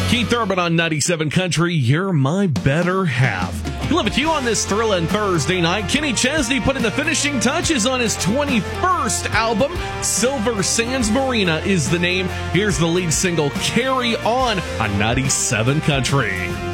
Keith Urban on 97 Country, You're My Better Half. Live with you on this thrilling Thursday night. Kenny Chesney putting the finishing touches on his 21st album. Silver Sands Marina is the name. Here's the lead single, Carry On 97 Country.